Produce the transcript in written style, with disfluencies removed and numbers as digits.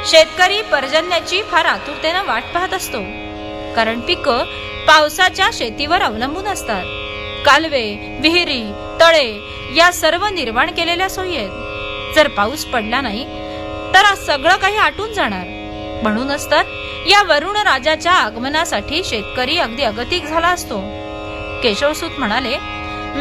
शेतकरी पर्जन्याची फार आतुरतेने वाट पाहत असतो, कारण पिकं पावसाच्या शेतीवर अवलंबून असतात. कालवे, विहिरी, तळे या सर्व निर्माण केलेल्या सोयी आहेत. जर पाऊस पडला नाही तर सगळं काही आटून जाणार. म्हणूनच तर या वरुण राजाच्या आगमनासाठी शेतकरी अगदी अगतिक झाला असतो. केशवसूत म्हणाले,